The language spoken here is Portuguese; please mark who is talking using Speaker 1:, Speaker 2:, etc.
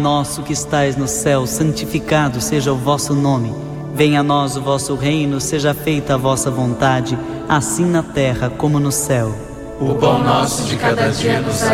Speaker 1: Nosso que estais no céu, santificado seja o vosso nome. Venha a nós o vosso reino, seja feita a vossa vontade, assim na terra como no céu.
Speaker 2: O pão nosso de cada dia nos dai